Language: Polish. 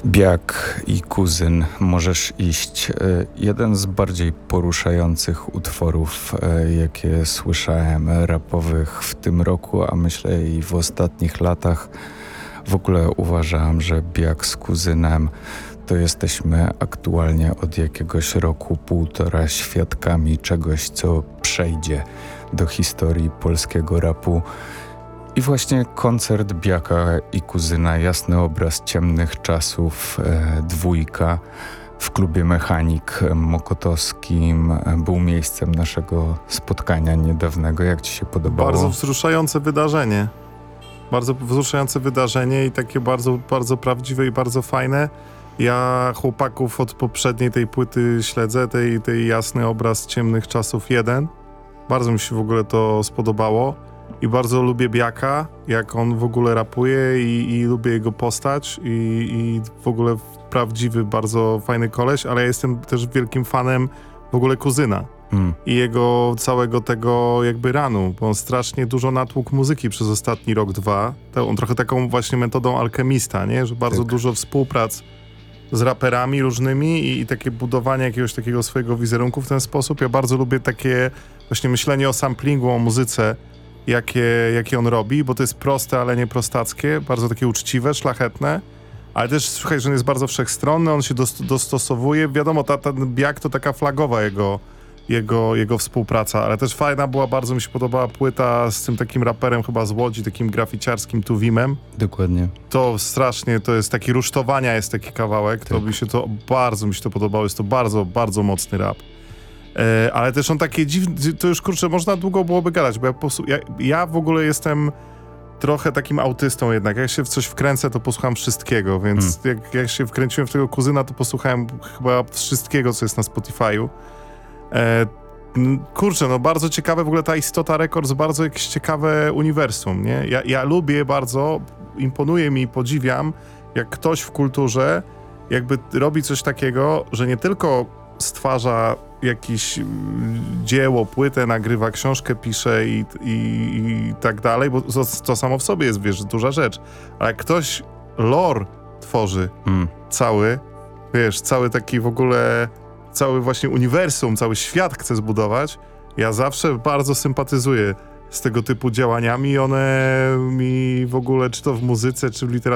Biak i Kuzyn, możesz iść. Jeden z bardziej poruszających utworów, jakie słyszałem rapowych w tym roku, a myślę i w ostatnich latach. W ogóle uważam, że Biak z Kuzynem to jesteśmy aktualnie od jakiegoś roku, półtora świadkami czegoś, co przejdzie do historii polskiego rapu. I właśnie koncert Biaka i Kuzyna, jasny obraz ciemnych czasów, dwójka w klubie Mechanik Mokotowskim był miejscem naszego spotkania niedawnego. Jak ci się podobało? Bardzo wzruszające wydarzenie. Bardzo wzruszające wydarzenie i takie bardzo, bardzo prawdziwe i bardzo fajne. Ja chłopaków od poprzedniej tej płyty śledzę, tej jasny obraz ciemnych czasów 1. Bardzo mi się w ogóle to spodobało. I bardzo lubię Biaka, jak on w ogóle rapuje i lubię jego postać i w ogóle prawdziwy, bardzo fajny koleś, ale ja jestem też wielkim fanem w ogóle Kuzyna i jego całego tego jakby ranu, bo on strasznie dużo natłukł muzyki przez ostatni rok, dwa. On trochę taką właśnie metodą alchemista, nie? Że bardzo dużo współprac z raperami różnymi i takie budowanie jakiegoś takiego swojego wizerunku w ten sposób. Ja bardzo lubię takie właśnie myślenie o samplingu, o muzyce, jakie on robi, bo to jest proste, ale nie prostackie, bardzo takie uczciwe, szlachetne, ale też słuchaj, że on jest bardzo wszechstronny, on się dostosowuje, wiadomo, ten Biak to taka flagowa jego współpraca, ale też fajna była, bardzo mi się podobała płyta z tym takim raperem chyba z Łodzi, takim graficiarskim Tuwimem. Dokładnie. To strasznie, to jest taki rusztowania, jest taki kawałek, tak. Bardzo mi się to podobało, jest to bardzo, bardzo mocny rap. Ale też on takie dziwne, to już kurczę, można długo byłoby gadać, bo ja w ogóle jestem trochę takim autystą jednak. Jak się w coś wkręcę, to posłucham wszystkiego, więc jak się wkręciłem w tego Kuzyna, to posłuchałem chyba wszystkiego, co jest na Spotify'u. Kurczę, no bardzo ciekawe w ogóle ta Istota Records, bardzo jakieś ciekawe uniwersum, nie? Ja lubię bardzo, imponuje mi, podziwiam, jak ktoś w kulturze jakby robi coś takiego, że nie tylko stwarza jakieś dzieło, płytę, nagrywa, książkę pisze i tak dalej, bo to samo w sobie jest, wiesz, duża rzecz. Ale jak ktoś lore tworzy cały, wiesz, cały taki w ogóle, cały właśnie uniwersum, cały świat chce zbudować, ja zawsze bardzo sympatyzuję z tego typu działaniami. One mi w ogóle, czy to w muzyce, czy w literaturze,